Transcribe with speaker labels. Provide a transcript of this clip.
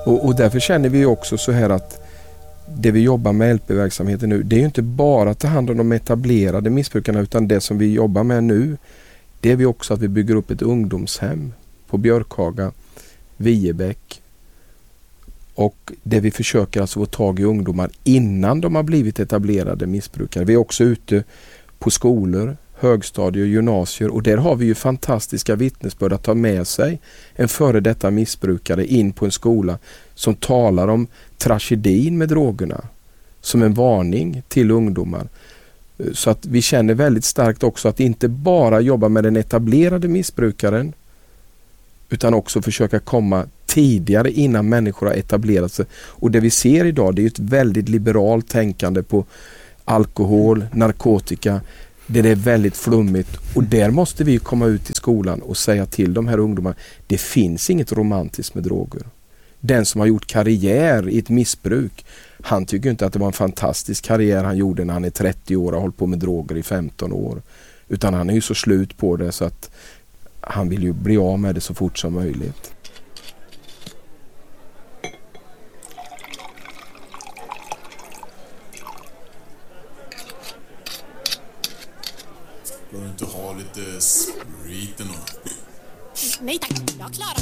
Speaker 1: Och därför känner vi också så här att det vi jobbar med LP-verksamheten nu, det är ju inte bara att ta hand om de etablerade missbrukarna, utan det som vi jobbar med nu, det är vi också att vi bygger upp ett ungdomshem på Björkhaga, Viebäck. Och det vi försöker alltså få tag i ungdomar innan de har blivit etablerade missbrukare. Vi är också ute på skolor, högstadier och gymnasier, och där har vi ju fantastiska vittnesbörd att ta med sig en före detta missbrukare in på en skola som talar om tragedin med drogerna som en varning till ungdomar. Så att vi känner väldigt starkt också att inte bara jobba med den etablerade missbrukaren, utan också försöka komma tidigare innan människor har etablerat sig. Och det vi ser idag, det är ett väldigt liberalt tänkande på alkohol, narkotika. Det är väldigt flummigt, och där måste vi komma ut i skolan och säga till de här ungdomarna, det finns inget romantiskt med droger. Den som har gjort karriär i ett missbruk, han tycker inte att det var en fantastisk karriär han gjorde när han är 30 år och har hållit på med droger i 15 år. Utan han är ju så slut på det så att han vill ju bli av med det så fort som möjligt.
Speaker 2: Ska du inte ha lite sprit eller något?
Speaker 3: Nej tack, jag klarar